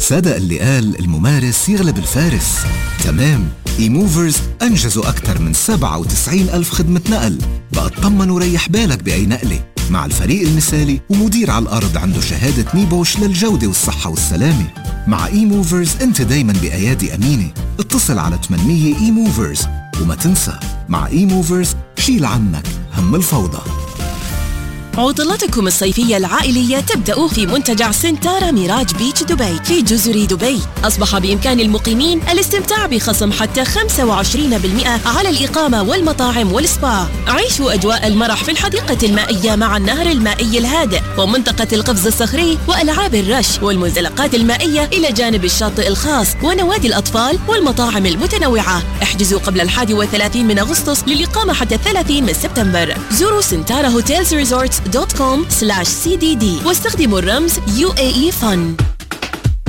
صدق اللي قال الممارس يغلب الفارس. تمام، ايموفرز أنجزوا أكثر من 97,000 خدمة نقل. بقى اطمن وريح بالك بأي نقلة مع الفريق المثالي ومدير على الأرض عنده شهادة نيبوش للجودة والصحة والسلامة. مع ايموفرز انت دايما بأيادي أمينة. اتصل على 800 ايموفرز، وما تنسى مع ايموفرز شيل عنك هم الفوضى. عطلتكم الصيفية العائلية تبدأ في منتجع سنتارا ميراج بيتش دبي في جزر دبي. أصبح بإمكان المقيمين الاستمتاع بخصم حتى 25% على الإقامة والمطاعم والسبا. عيشوا أجواء المرح في الحديقة المائية مع النهر المائي الهادئ ومنطقة القفز الصخري وألعاب الرش والمنزلقات المائية إلى جانب الشاطئ الخاص ونوادي الأطفال والمطاعم المتنوعة. احجزوا قبل 31 من أغسطس للإقامة حتى 30 من سبتمبر. زوروا سنتارا هوتيلز ريزورتس.com/CDD واستخدموا الرمز UAE Fun.